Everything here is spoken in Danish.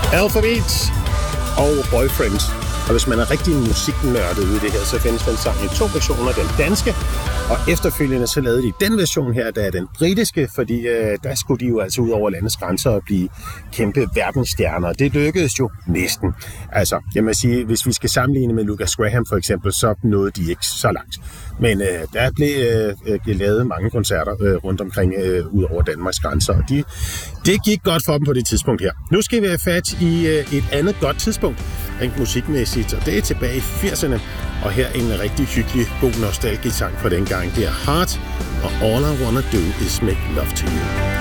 Alphabet og Boyfriends. Og hvis man er rigtig musiknørdet ude i det her, så findes den sang i 2 versioner. Den danske, og efterfølgende så lavede de den version her, der er den britiske, fordi der skulle de jo altså ud over landets grænser og blive kæmpe verdensstjerner. Det lykkedes jo næsten. Altså, jeg må sige, hvis vi skal sammenligne med Lucas Graham for eksempel, så nåede de ikke så langt. Men der blev lavet mange koncerter rundt omkring ud over Danmarks grænser, og det gik godt for dem på det tidspunkt her. Nu skal vi have fat i et andet godt tidspunkt, rent musikmæssigt, og det er tilbage i 80'erne, og her en rigtig hyggelig, god nostalgisk sang fra dengang. Det er Heart, og All I Wanna Do Is Make Love To You.